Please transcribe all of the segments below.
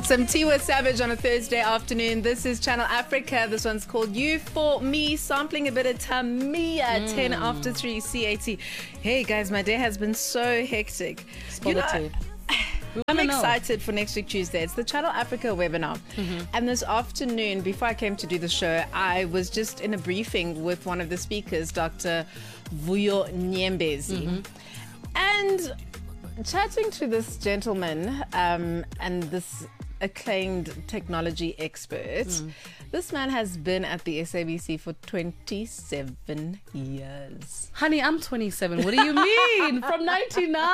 Some tea with Savage on a Thursday afternoon. This is Channel Africa. This one's called You For Me, sampling a bit of Tamia, 10 after 3 CAT. Hey guys, my day has been so hectic. I'm excited for next week Tuesday. It's the Channel Africa webinar. And this afternoon, before I came to do the show, I was just in a briefing with one of the speakers, Dr. Vuyo Nyembezi. And chatting to this gentleman and this acclaimed technology expert, this man has been at the SABC for 27 years. Honey, I'm 27. What do you mean? From 99?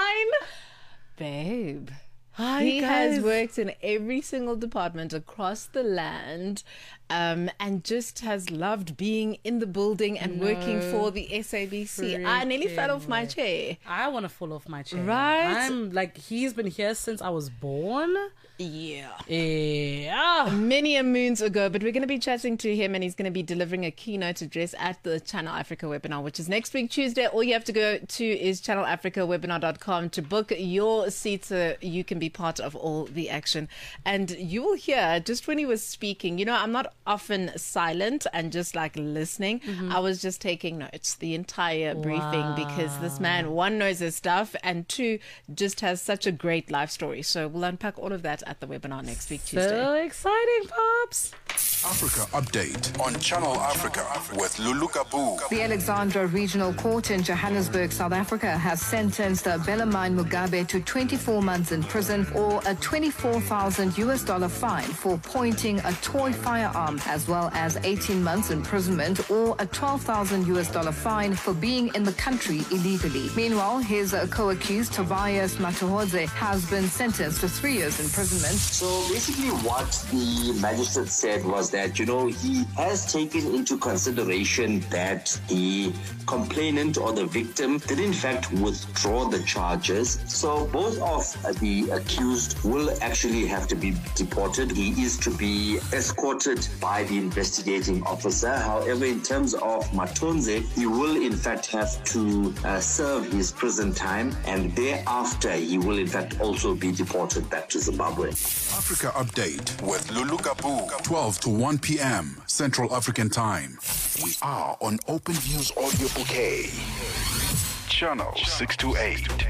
Babe. Hi, he guys. has worked in every single department across the land, and just has loved being in the building and working for the SABC. I nearly fell off my chair. I want to fall off my chair. Right? I'm like, he's been here since I was born. Yeah. Yeah. Many a moons ago, but we're going to be chatting to him and he's going to be delivering a keynote address at the Channel Africa webinar, which is next week, Tuesday. All you have to go to is channelafricawebinar.com to book your seat so you can be part of all the action. And you will hear, just when he was speaking, you know, I'm not often silent and just like listening. I was just taking notes the entire briefing because this man, one, knows his stuff, and two, just has such a great life story. So we'll unpack all of that at the webinar next week, Tuesday. So exciting, Pops. Africa Update on Channel Africa with Lulu Kabu. The Alexandra Regional Court in Johannesburg, South Africa, has sentenced Bellarmine Mugabe to 24 months in prison or a $24,000 fine for pointing a toy firearm, as well as 18 months imprisonment or a $12,000 fine for being in the country illegally. Meanwhile, his co-accused Tobias Matuhodze has been sentenced to 3 years imprisonment. So basically what the magistrate said was that, you know, he has taken into consideration that the complainant or the victim did in fact withdraw the charges. So both of the accused will actually have to be deported. He is to be escorted by the investigating officer. However, in terms of Matonze, he will in fact have to serve his prison time, and thereafter he will in fact also be deported back to Zimbabwe. Africa Update with Lulu Kabu, 12 to 1 p.m. Central African Time. We are on Open Views Audio Bouquet. Channel 628.